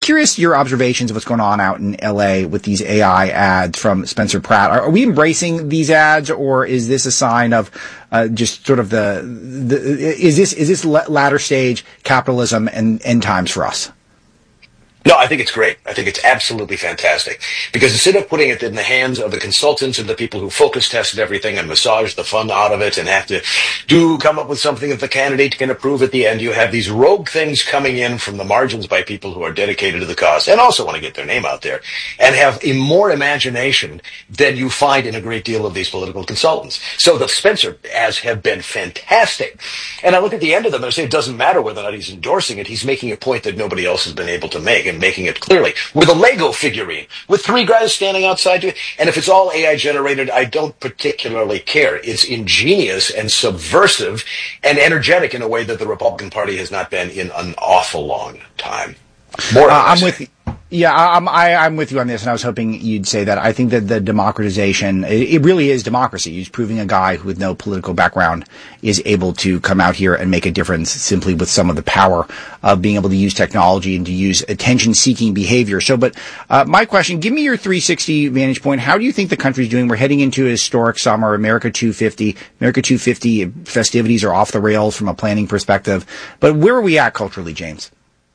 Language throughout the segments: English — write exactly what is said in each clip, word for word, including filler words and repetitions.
curious your observations of what's going on out in L A with these A I ads from Spencer Pratt. Are, are we embracing these ads, or is this a sign of uh, just sort of the, the is this is this latter stage capitalism and end times for us? No, I think it's great. I think it's absolutely fantastic. Because instead of putting it in the hands of the consultants and the people who focus tested everything and massage the fun out of it and have to do come up with something that the candidate can approve at the end, you have these rogue things coming in from the margins by people who are dedicated to the cause and also want to get their name out there and have a more imagination than you find in a great deal of these political consultants. So the Spencer ads have been fantastic. And I look at the end of them and I say it doesn't matter whether or not he's endorsing it. He's making a point that nobody else has been able to make. And making it clearly with a Lego figurine with three guys standing outside you. And if it's all A I generated, I don't particularly care. It's ingenious and subversive and energetic in a way that the Republican Party has not been in an awful long time. More uh, I'm with you. Yeah, I'm, I, I'm with you on this, and I was hoping you'd say that. I think that the democratization, it, it really is democracy. He's proving a guy who with no political background is able to come out here and make a difference simply with some of the power of being able to use technology and to use attention-seeking behavior. So, but uh, my question, give me your three sixty vantage point. How do you think the country's doing? We're heading into a historic summer, America two fifty. America two fifty festivities are off the rails from a planning perspective. But where are we at culturally, James?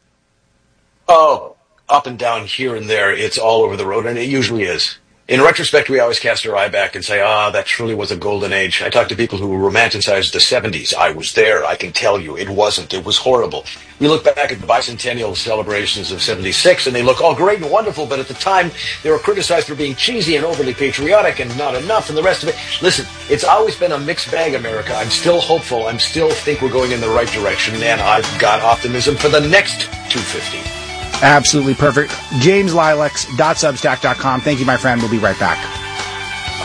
Oh, up and down here and there, it's all over the road, and it usually is. In retrospect, we always cast our eye back and say, ah, that truly was a golden age. I talk to people who romanticized the seventies. I was there. I can tell you it wasn't. It was horrible. We look back at the bicentennial celebrations of seventy-six, and they look all great and wonderful, but at the time, they were criticized for being cheesy and overly patriotic and not enough and the rest of it. Listen, it's always been a mixed bag, America. I'm still hopeful. I'm still think we're going in the right direction, and I've got optimism for the next two fifty. Absolutely perfect. James Lilacs dot substack dot com. Thank you, my friend. We'll be right back.